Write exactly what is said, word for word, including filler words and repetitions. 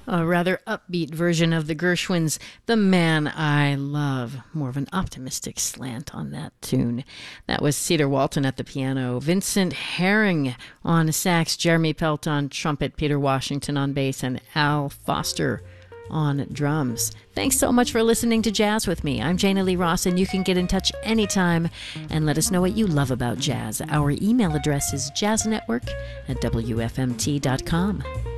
A rather upbeat version of the Gershwins' The Man I Love. More of an optimistic slant on that tune. That was Cedar Walton at the piano, Vincent Herring on sax, Jeremy Pelt on trumpet, Peter Washington on bass, and Al Foster on drums. Thanks so much for listening to Jazz with me. I'm Jana Lee Ross, and you can get in touch anytime and let us know what you love about jazz. Our email address is jazznetwork at w f m t dot com.